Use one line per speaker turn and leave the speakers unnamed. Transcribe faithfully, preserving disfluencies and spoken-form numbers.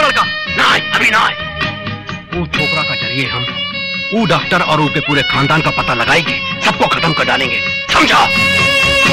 लड़का
ना अभी ना
वो छोकरा का जरिए हम वो डॉक्टर और उनके पूरे खानदान का पता लगाएंगे, सबको खत्म कर डालेंगे, समझा?